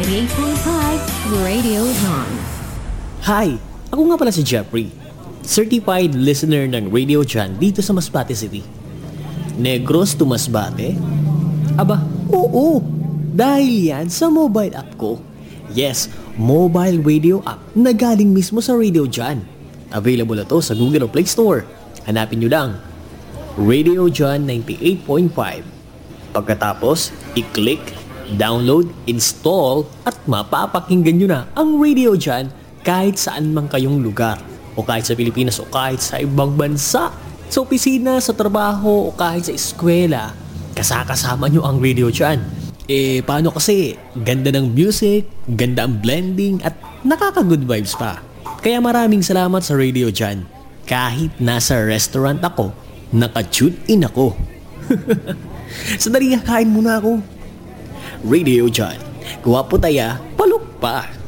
98.5 Radio John. Hi! Ako nga pala si Jeffrey, certified listener ng Radio John dito sa Masbate City. Negros to Masbate? Aba, oo! Dahil yan sa mobile app ko. Yes, mobile radio app na galing mismo sa Radio John. Available na to sa Google Play Store. Hanapin nyo lang, Radio John 98.5. Pagkatapos, i-click, download, install, at mapapakinggan nyo na ang Radio John kahit saan man kayong lugar. O kahit sa Pilipinas o kahit sa ibang bansa. Sa opisina, sa trabaho, o kahit sa eskwela, kasama nyo ang Radio John. Paano kasi? Ganda ng music, ganda ang blending, at nakaka-good vibes pa. Kaya maraming salamat sa Radio John. Kahit nasa restaurant ako, naka-tune in ako. Sandali, kain muna ako. Radio John, guwapo taya, palok pa.